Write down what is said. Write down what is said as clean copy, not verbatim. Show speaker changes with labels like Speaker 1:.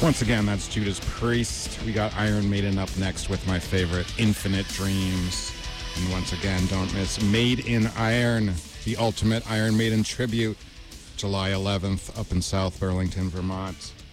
Speaker 1: Once again, that's Judas Priest. We got Iron Maiden up next with my favorite, Infinite Dreams. And once again, don't miss Made in Iron, the ultimate Iron Maiden tribute, July 11th up in South Burlington, Vermont.